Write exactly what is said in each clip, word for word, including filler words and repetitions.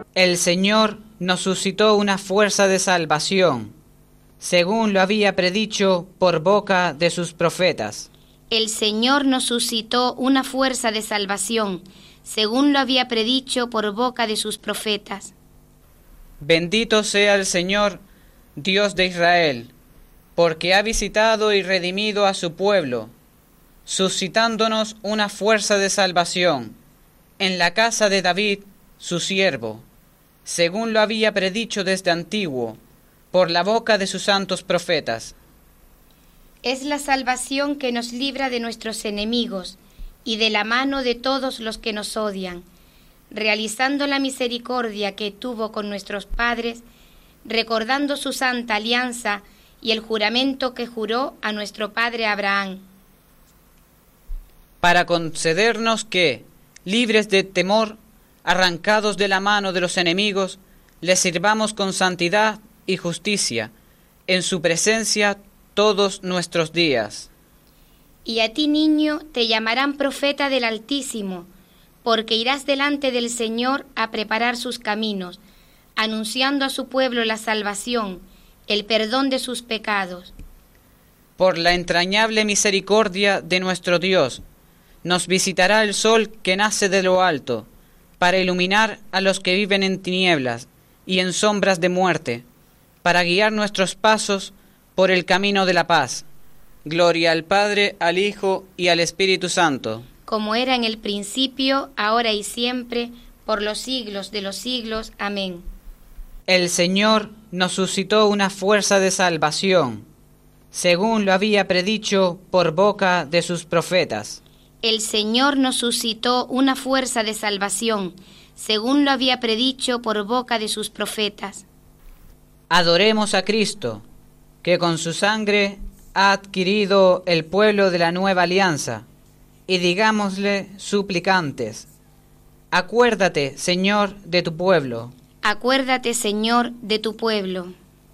El Señor nos suscitó una fuerza de salvación, según lo había predicho por boca de sus profetas. El Señor nos suscitó una fuerza de salvación, según lo había predicho por boca de sus profetas. Bendito sea el Señor, Dios de Israel, porque ha visitado y redimido a su pueblo, suscitándonos una fuerza de salvación en la casa de David, su siervo, según lo había predicho desde antiguo, por la boca de sus santos profetas. Es la salvación que nos libra de nuestros enemigos y de la mano de todos los que nos odian, realizando la misericordia que tuvo con nuestros padres, recordando su santa alianza y el juramento que juró a nuestro padre Abraham. Para concedernos que, libres de temor, arrancados de la mano de los enemigos, les sirvamos con santidad y justicia, en su presencia todos nuestros días. Y a ti, niño, te llamarán profeta del Altísimo, porque irás delante del Señor a preparar sus caminos, anunciando a su pueblo la salvación, el perdón de sus pecados. Por la entrañable misericordia de nuestro Dios, nos visitará el sol que nace de lo alto, para iluminar a los que viven en tinieblas y en sombras de muerte, para guiar nuestros pasos por el camino de la paz. Gloria al Padre, al Hijo y al Espíritu Santo. Como era en el principio, ahora y siempre, por los siglos de los siglos. Amén. El Señor nos suscitó una fuerza de salvación, según lo había predicho por boca de sus profetas. El Señor nos suscitó una fuerza de salvación, según lo había predicho por boca de sus profetas. Adoremos a Cristo, que con su sangre ha adquirido el pueblo de la nueva alianza, y digámosle suplicantes: acuérdate, Señor, de tu pueblo. Acuérdate, Señor, de tu pueblo.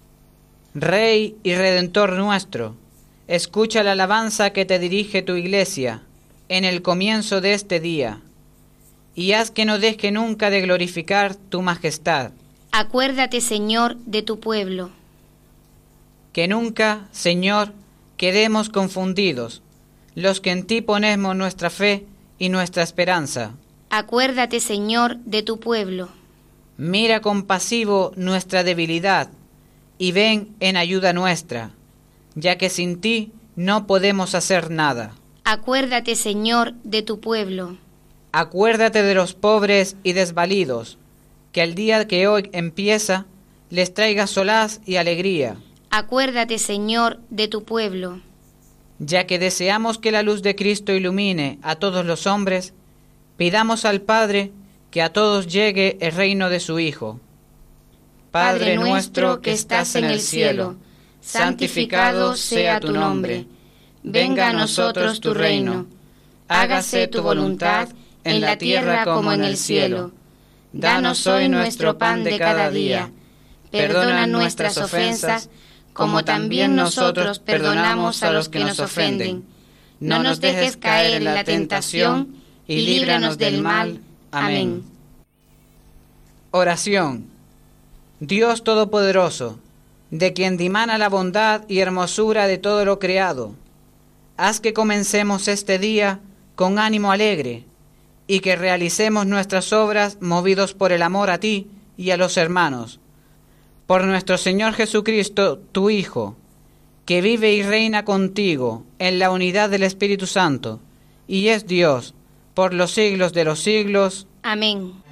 Rey y Redentor nuestro, escucha la alabanza que te dirige tu iglesia en el comienzo de este día, y haz que no deje nunca de glorificar tu majestad. Acuérdate, Señor, de tu pueblo. Que nunca, Señor, quedemos confundidos, los que en ti ponemos nuestra fe y nuestra esperanza. Acuérdate, Señor, de tu pueblo. Mira compasivo nuestra debilidad, y ven en ayuda nuestra, ya que sin ti no podemos hacer nada. Acuérdate, Señor, de tu pueblo. Acuérdate de los pobres y desvalidos, que el día que hoy empieza les traiga solaz y alegría. Acuérdate, Señor, de tu pueblo. Ya que deseamos que la luz de Cristo ilumine a todos los hombres, pidamos al Padre que a todos llegue el reino de su Hijo. Padre nuestro que estás en el cielo, santificado sea tu nombre. Venga a nosotros tu reino. Hágase tu voluntad en la tierra como en el cielo. Danos hoy nuestro pan de cada día. Perdona nuestras ofensas, como también nosotros perdonamos a los que nos ofenden. No nos dejes caer en la tentación y líbranos del mal. Amén. Oración. Dios Todopoderoso, de quien dimana la bondad y hermosura de todo lo creado, haz que comencemos este día con ánimo alegre y que realicemos nuestras obras movidos por el amor a ti y a los hermanos. Por nuestro Señor Jesucristo, tu Hijo, que vive y reina contigo en la unidad del Espíritu Santo, y es Dios por los siglos de los siglos. Amén.